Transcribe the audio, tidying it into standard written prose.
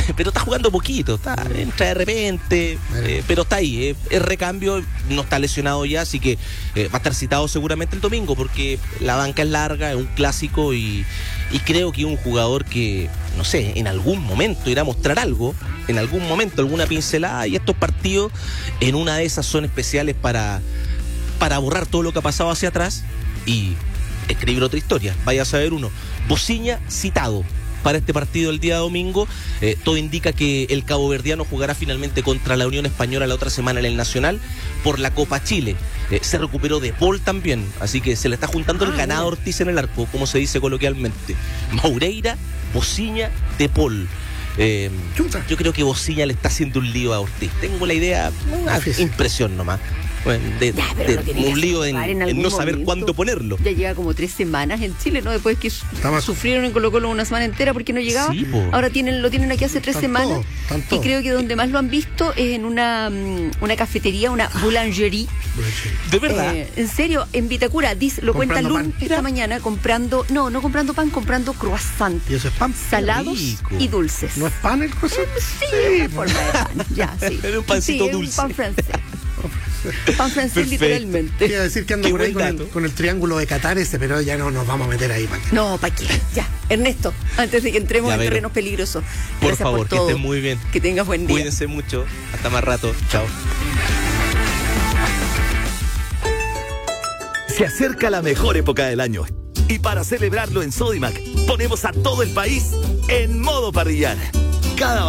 pero está jugando poquito, entra de repente, pero está ahí, es recambio, no está lesionado ya, así que va a estar citado seguramente el domingo, porque la banca es larga, es un clásico y creo que es un jugador que, no sé, en algún momento irá a mostrar algo, en algún momento, alguna pincelada, y estos partidos en una de esas son especiales para borrar todo lo que ha pasado hacia atrás y escribir otra historia. Vaya a saber uno. Bociña citado para este partido el día domingo. Todo indica que el caboverdiano jugará finalmente contra la Unión Española la otra semana en el Nacional por la Copa Chile. Se recuperó De Paul también, así que se le está juntando el ganado Ortiz en el arco, como se dice coloquialmente. Maureira, Bociña, De Paul. Yo creo que Bociña le está haciendo un lío a Ortiz. Tengo la idea, una impresión nomás. Un lío en no saber cuándo ponerlo. Ya lleva como 3 semanas en Chile, ¿no? Después que sufrieron en Colo-Colo una semana entera porque no llegaba. Sí, ahora lo tienen aquí hace 3 semanas. Y creo que donde más lo han visto es en una cafetería, una boulangerie. ¿De verdad? En serio, en Vitacura, lo cuenta Lun esta mañana, comprando pan, comprando croissant. ¿Y eso es pan? Salados y dulces. ¿No es pan el croissant? Sí, una forma de pan. Ya, sí. Es un pancito dulce. Es un pan francés. Pan francés, literalmente. Quiero decir que ando por ahí con el triángulo de Qatar pero ya no nos vamos a meter ahí. No, ¿para qué? Ya, Ernesto, antes de que entremos en terrenos peligrosos. Por favor, que estén muy bien. Que tengas buen día. Cuídense mucho. Hasta más rato. Chao. Se acerca la mejor época del año. Y para celebrarlo en Sodimac, ponemos a todo el país en modo parrillar. Cada